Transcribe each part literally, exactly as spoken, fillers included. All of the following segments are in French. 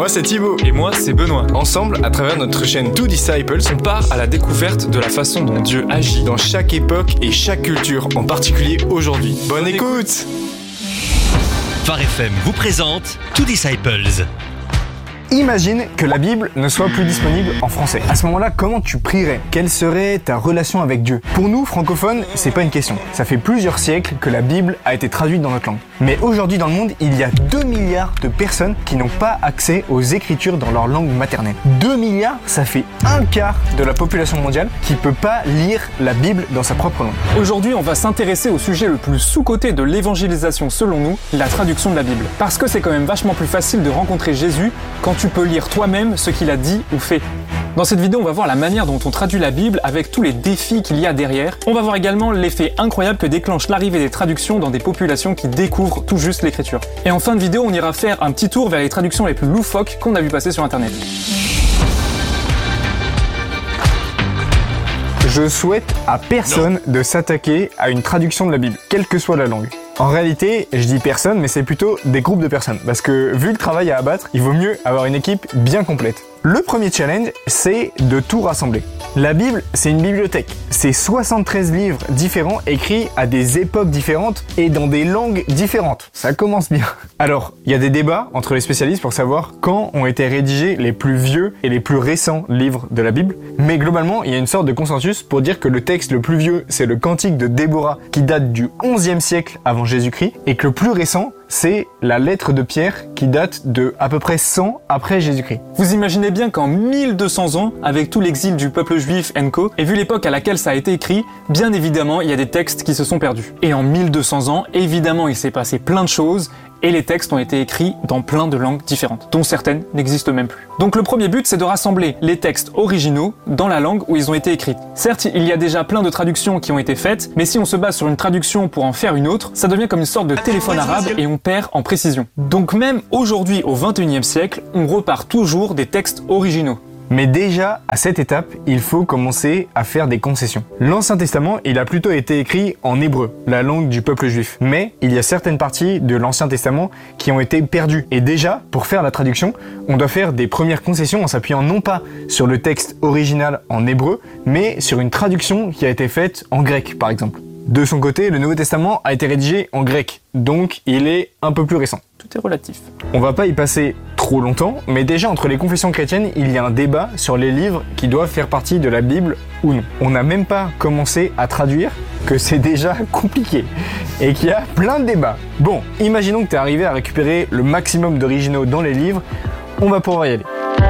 Moi c'est Thibaut. Et moi c'est Benoît. Ensemble, à travers notre chaîne Two Disciples, On part à la découverte de la façon dont Dieu agit dans chaque époque et chaque culture, en particulier aujourd'hui. Bonne, Bonne écoute, écoute. Phare F M vous présente Two Disciples. Imagine que la Bible ne soit plus disponible en français. À ce moment-là, comment tu prierais? Quelle serait ta relation avec Dieu? Pour nous, francophones, c'est pas une question. Ça fait plusieurs siècles que la Bible a été traduite dans notre langue. Mais aujourd'hui dans le monde, il y a deux milliards de personnes qui n'ont pas accès aux Écritures dans leur langue maternelle. deux milliards, ça fait un quart de la population mondiale qui peut pas lire la Bible dans sa propre langue. Aujourd'hui, on va s'intéresser au sujet le plus sous-coté de l'évangélisation selon nous, la traduction de la Bible. Parce que c'est quand même vachement plus facile de rencontrer Jésus quand tu peux lire toi-même ce qu'il a dit ou fait. Dans cette vidéo, on va voir la manière dont on traduit la Bible avec tous les défis qu'il y a derrière. On va voir également l'effet incroyable que déclenche l'arrivée des traductions dans des populations qui découvrent tout juste l'écriture. Et en fin de vidéo, on ira faire un petit tour vers les traductions les plus loufoques qu'on a vu passer sur internet. Je souhaite à personne de s'attaquer à une traduction de la Bible, quelle que soit la langue. En réalité, je dis personne, mais c'est plutôt des groupes de personnes. Parce que vu le travail à abattre, il vaut mieux avoir une équipe bien complète. Le premier challenge, c'est de tout rassembler. La Bible, c'est une bibliothèque. C'est soixante-treize livres différents écrits à des époques différentes et dans des langues différentes. Ça commence bien. Alors, il y a des débats entre les spécialistes pour savoir quand ont été rédigés les plus vieux et les plus récents livres de la Bible. Mais globalement, il y a une sorte de consensus pour dire que le texte le plus vieux, c'est le Cantique de Déborah qui date du onzième siècle avant Jésus-Christ et que le plus récent, c'est la lettre de Pierre qui date de à peu près cent après Jésus-Christ. Vous imaginez bien qu'en mille deux cents ans, avec tout l'exil du peuple juif et co, et vu l'époque à laquelle ça a été écrit, bien évidemment, il y a des textes qui se sont perdus. Et en mille deux cents ans, évidemment, il s'est passé plein de choses, et les textes ont été écrits dans plein de langues différentes, dont certaines n'existent même plus. Donc le premier but, c'est de rassembler les textes originaux dans la langue où ils ont été écrits. Certes, il y a déjà plein de traductions qui ont été faites, mais si on se base sur une traduction pour en faire une autre, ça devient comme une sorte de téléphone arabe et on perd en précision. Donc même aujourd'hui, au vingt et unième siècle, on repart toujours des textes originaux. Mais déjà, à cette étape, il faut commencer à faire des concessions. L'Ancien Testament, il a plutôt été écrit en hébreu, la langue du peuple juif. Mais il y a certaines parties de l'Ancien Testament qui ont été perdues. Et déjà, pour faire la traduction, on doit faire des premières concessions en s'appuyant non pas sur le texte original en hébreu, mais sur une traduction qui a été faite en grec, par exemple. De son côté, le Nouveau Testament a été rédigé en grec, donc il est un peu plus récent. Tout est relatif. On va pas y passer trop longtemps, mais déjà entre les confessions chrétiennes, il y a un débat sur les livres qui doivent faire partie de la Bible ou non. On n'a même pas commencé à traduire que c'est déjà compliqué et qu'il y a plein de débats. Bon, imaginons que tu es arrivé à récupérer le maximum d'originaux dans les livres, on va pouvoir y aller.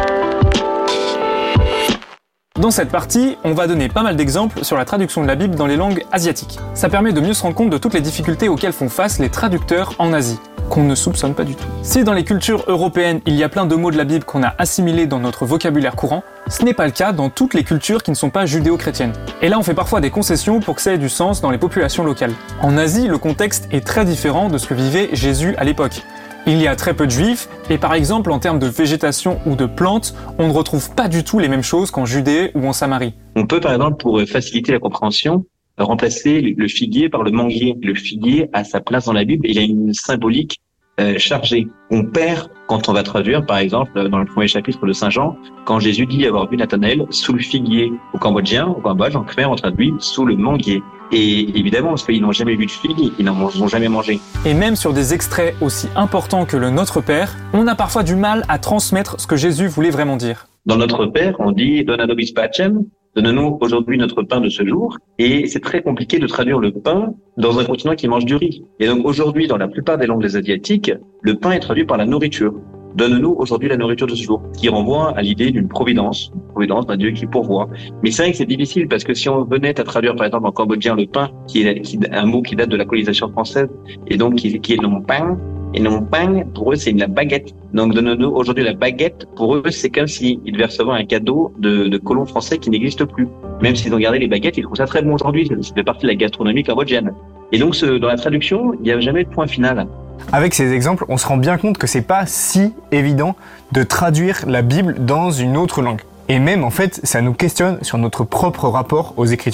Dans cette partie, on va donner pas mal d'exemples sur la traduction de la Bible dans les langues asiatiques. Ça permet de mieux se rendre compte de toutes les difficultés auxquelles font face les traducteurs en Asie, qu'on ne soupçonne pas du tout. Si dans les cultures européennes, il y a plein de mots de la Bible qu'on a assimilés dans notre vocabulaire courant, ce n'est pas le cas dans toutes les cultures qui ne sont pas judéo-chrétiennes. Et là, on fait parfois des concessions pour que ça ait du sens dans les populations locales. En Asie, le contexte est très différent de ce que vivait Jésus à l'époque. Il y a très peu de juifs, et par exemple en termes de végétation ou de plantes, on ne retrouve pas du tout les mêmes choses qu'en Judée ou en Samarie. On peut par exemple, pour faciliter la compréhension, remplacer le figuier par le manguier. Le figuier a sa place dans la Bible, et il a une symbolique euh, chargée. On perd quand on va traduire, par exemple, dans le premier chapitre de Saint Jean, quand Jésus dit avoir vu Nathanaël sous le figuier. Au Cambodgien, au Cambodge, en khmer, on traduit sous le manguier. Et évidemment, parce qu'ils n'ont jamais vu de figue, ils n'en ont jamais mangé. Et même sur des extraits aussi importants que le Notre Père, on a parfois du mal à transmettre ce que Jésus voulait vraiment dire. Dans Notre Père, on dit « Dona nobis pacem », donne-nous aujourd'hui notre pain de ce jour. Et c'est très compliqué de traduire le pain dans un continent qui mange du riz. Et donc aujourd'hui, dans la plupart des langues asiatiques, le pain est traduit par la nourriture. Donne-nous aujourd'hui la nourriture de ce jour, qui renvoie à l'idée d'une providence, une providence d'un Dieu qui pourvoit. Mais c'est vrai que c'est difficile parce que si on venait à traduire par exemple en cambodgien le pain, qui est, qui, un mot qui date de la colonisation française et donc qui, qui est non pain, et non pain pour eux c'est la baguette. Donc donne-nous aujourd'hui la baguette, pour eux c'est comme s'ils devaient recevoir un cadeau de, de colons français qui n'existe plus. Même s'ils ont gardé les baguettes, ils trouvent ça très bon aujourd'hui, ça fait partie de la gastronomie cambodgienne. Et donc ce, dans la traduction, il n'y a jamais de point final. Avec ces exemples, on se rend bien compte que c'est pas si évident de traduire la Bible dans une autre langue. Et même, en fait, ça nous questionne sur notre propre rapport aux Écritures.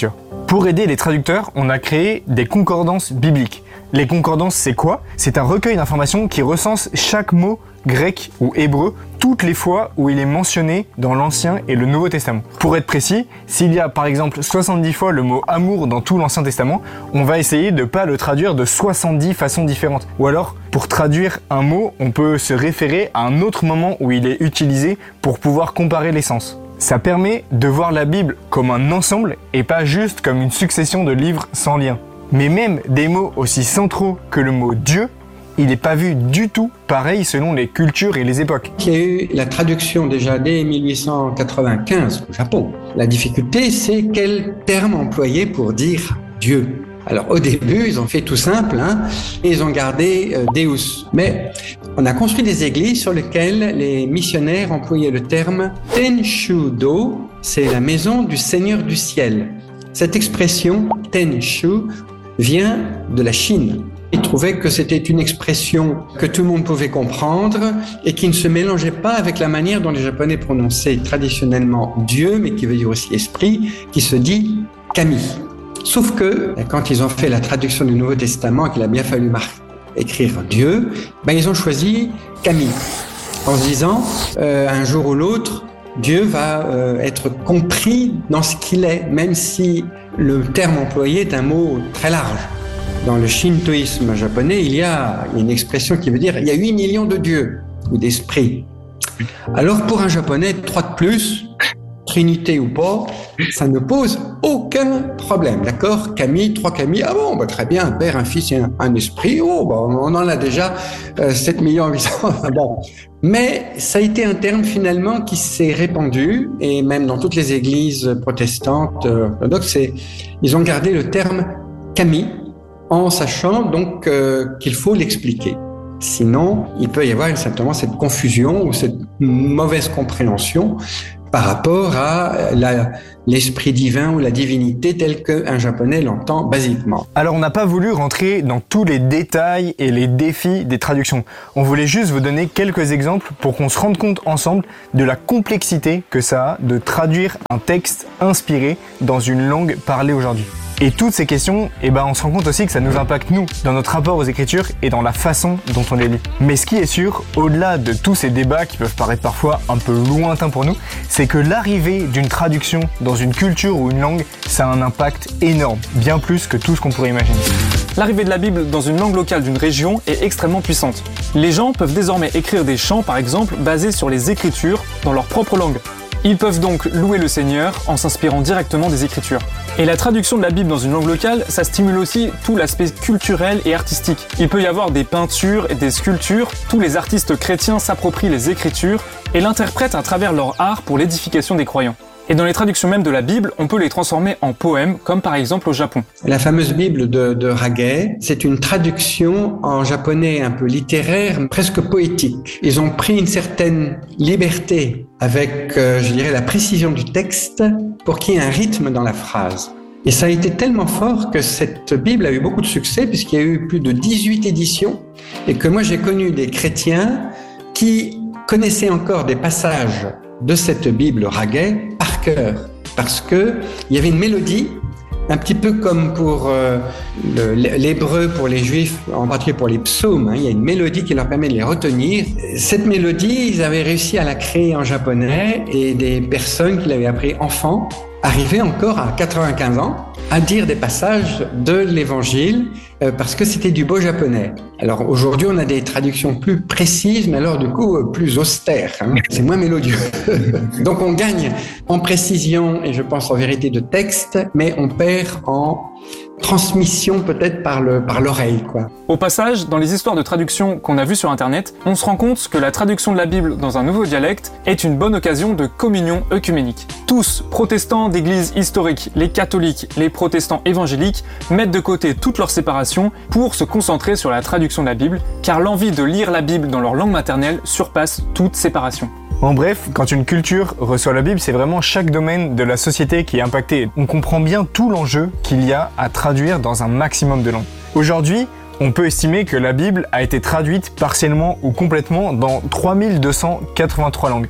Pour aider les traducteurs, on a créé des concordances bibliques. Les concordances, c'est quoi ? C'est un recueil d'informations qui recense chaque mot grec ou hébreu toutes les fois où il est mentionné dans l'Ancien et le Nouveau Testament. Pour être précis, s'il y a par exemple soixante-dix fois le mot amour dans tout l'Ancien Testament, on va essayer de ne pas le traduire de soixante-dix façons différentes. Ou alors, pour traduire un mot, on peut se référer à un autre moment où il est utilisé pour pouvoir comparer les sens. Ça permet de voir la Bible comme un ensemble et pas juste comme une succession de livres sans lien. Mais même des mots aussi centraux que le mot Dieu, il n'est pas vu du tout pareil selon les cultures et les époques. Il y a eu la traduction déjà dès mille huit cent quatre-vingt-quinze au Japon. La difficulté, c'est quel terme employer pour dire Dieu. Alors au début, ils ont fait tout simple, hein, et ils ont gardé euh, Deus. Mais on a construit des églises sur lesquelles les missionnaires employaient le terme Tenshu-do, c'est la maison du Seigneur du ciel. Cette expression Tenshu vient de la Chine. Ils trouvaient que c'était une expression que tout le monde pouvait comprendre et qui ne se mélangeait pas avec la manière dont les Japonais prononçaient traditionnellement Dieu, mais qui veut dire aussi esprit, qui se dit Kami. Sauf que, quand ils ont fait la traduction du Nouveau Testament, qu'il a bien fallu mar- écrire Dieu, ben ils ont choisi Kami, en se disant, euh, un jour ou l'autre, Dieu va euh, être compris dans ce qu'il est, même si le terme employé est un mot très large. Dans le shintoïsme japonais, il y a une expression qui veut dire « il y a huit millions de dieux » ou d'esprits. Alors pour un japonais, trois de plus, trinité ou pas, ça ne pose aucun problème, d'accord ? Kami, trois Kami, ah bon, bah très bien, un père, un fils et un, un esprit, oh, bah on en a déjà euh, sept millions huit cents, bon. Mais ça a été un terme finalement qui s'est répandu, et même dans toutes les églises protestantes, euh, orthodoxes, ils ont gardé le terme Kami, en sachant donc euh, qu'il faut l'expliquer. Sinon, il peut y avoir simplement cette confusion ou cette mauvaise compréhension par rapport à la, l'esprit divin ou la divinité tel qu'un japonais l'entend basiquement. Alors on n'a pas voulu rentrer dans tous les détails et les défis des traductions. On voulait juste vous donner quelques exemples pour qu'on se rende compte ensemble de la complexité que ça a de traduire un texte inspiré dans une langue parlée aujourd'hui. Et toutes ces questions, eh ben, on se rend compte aussi que ça nous impacte nous, dans notre rapport aux écritures et dans la façon dont on les lit. Mais ce qui est sûr, au-delà de tous ces débats qui peuvent paraître parfois un peu lointains pour nous, c'est que l'arrivée d'une traduction dans une culture ou une langue, ça a un impact énorme, bien plus que tout ce qu'on pourrait imaginer. L'arrivée de la Bible dans une langue locale d'une région est extrêmement puissante. Les gens peuvent désormais écrire des chants, par exemple, basés sur les Écritures dans leur propre langue. Ils peuvent donc louer le Seigneur en s'inspirant directement des Écritures. Et la traduction de la Bible dans une langue locale, ça stimule aussi tout l'aspect culturel et artistique. Il peut y avoir des peintures et des sculptures, tous les artistes chrétiens s'approprient les Écritures et l'interprètent à travers leur art pour l'édification des croyants. Et dans les traductions même de la Bible, on peut les transformer en poèmes, comme par exemple au Japon. La fameuse Bible de, de Haggai, c'est une traduction en japonais un peu littéraire, presque poétique. Ils ont pris une certaine liberté avec, euh, je dirais, la précision du texte pour qu'il y ait un rythme dans la phrase. Et ça a été tellement fort que cette Bible a eu beaucoup de succès puisqu'il y a eu plus de dix-huit éditions et que moi j'ai connu des chrétiens qui connaissaient encore des passages de cette Bible Haggai par cœur, parce que il y avait une mélodie, un petit peu comme pour euh, le, l'hébreu pour les juifs, en particulier pour les psaumes, hein, il y a une mélodie qui leur permet de les retenir. Cette mélodie, ils avaient réussi à la créer en japonais et des personnes qui l'avaient appris enfant arrivaient encore à quatre-vingt-quinze ans à dire des passages de l'Évangile euh, parce que c'était du beau japonais. Alors aujourd'hui, on a des traductions plus précises, mais alors du coup euh, plus austères. Hein. C'est moins mélodieux. Donc on gagne en précision et je pense en vérité de texte, mais on perd en transmission peut-être par le par l'oreille, quoi. Au passage, dans les histoires de traduction qu'on a vues sur internet, on se rend compte que la traduction de la Bible dans un nouveau dialecte est une bonne occasion de communion œcuménique. Tous, protestants d'églises historiques, les catholiques, les protestants évangéliques, mettent de côté toute leur séparation pour se concentrer sur la traduction de la Bible, car l'envie de lire la Bible dans leur langue maternelle surpasse toute séparation. En bref, quand une culture reçoit la Bible, c'est vraiment chaque domaine de la société qui est impacté. On comprend bien tout l'enjeu qu'il y a à traduire dans un maximum de langues. Aujourd'hui, on peut estimer que la Bible a été traduite partiellement ou complètement dans trois mille deux cent quatre-vingt-trois langues.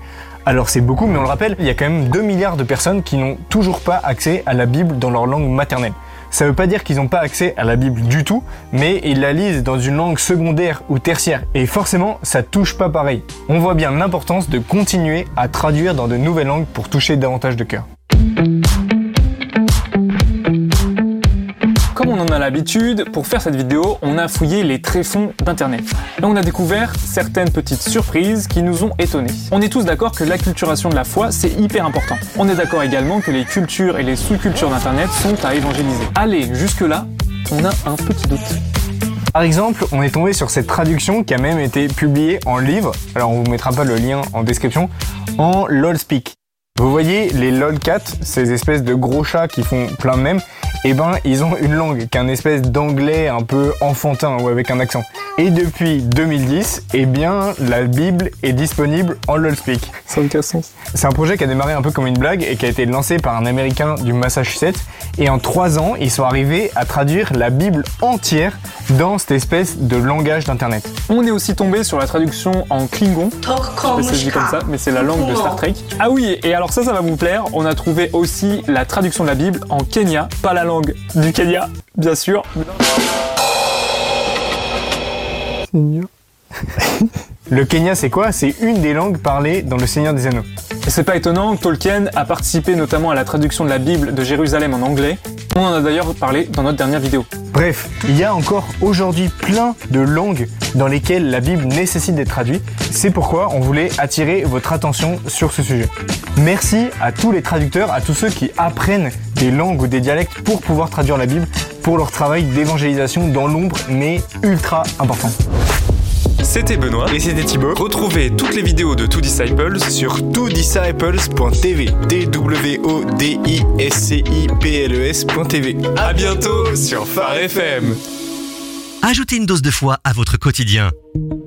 Alors c'est beaucoup, mais on le rappelle, il y a quand même deux milliards de personnes qui n'ont toujours pas accès à la Bible dans leur langue maternelle. Ça veut pas dire qu'ils n'ont pas accès à la Bible du tout, mais ils la lisent dans une langue secondaire ou tertiaire, et forcément, ça touche pas pareil. On voit bien l'importance de continuer à traduire dans de nouvelles langues pour toucher davantage de cœurs. Comme on en a l'habitude, pour faire cette vidéo, on a fouillé les tréfonds d'internet. Et on a découvert certaines petites surprises qui nous ont étonnés. On est tous d'accord que l'acculturation de la foi, c'est hyper important. On est d'accord également que les cultures et les sous-cultures d'internet sont à évangéliser. Allez, jusque-là, on a un petit doute. Par exemple, on est tombé sur cette traduction qui a même été publiée en livre, alors on vous mettra pas le lien en description, en LOLspeak. Vous voyez les lolcats, ces espèces de gros chats qui font plein de mèmes, eh ben ils ont une langue qui est une espèce d'anglais un peu enfantin ou avec un accent. Et depuis deux mille dix, eh bien la Bible est disponible en LOLspeak. Ça me casse sens. C'est un projet qui a démarré un peu comme une blague et qui a été lancé par un Américain du Massachusetts. Et en trois ans, ils sont arrivés à traduire la Bible entière dans cette espèce de langage d'internet. On est aussi tombé sur la traduction en Klingon. Je sais pas si ça se dit comme ça, mais c'est la langue de Star Trek. Ah oui, et alors ça, ça va vous plaire. On a trouvé aussi la traduction de la Bible en Kenya, pas la langue du Kenya, bien sûr. Seigneur. Le Kenya, c'est quoi? C'est une des langues parlées dans Le Seigneur des Anneaux. Et c'est pas étonnant, Tolkien a participé notamment à la traduction de la Bible de Jérusalem en anglais. On en a d'ailleurs parlé dans notre dernière vidéo. Bref, il y a encore aujourd'hui plein de langues dans lesquelles la Bible nécessite d'être traduite. C'est pourquoi on voulait attirer votre attention sur ce sujet. Merci à tous les traducteurs, à tous ceux qui apprennent des langues ou des dialectes pour pouvoir traduire la Bible, pour leur travail d'évangélisation dans l'ombre, mais ultra important. C'était Benoît Et c'était Thibaut. Retrouvez toutes les vidéos de Two Disciples Sur two disciples point t v. T W O D I S C I P L E S point t v. À bientôt sur Phare F M. Ajoutez une dose de foi à votre quotidien.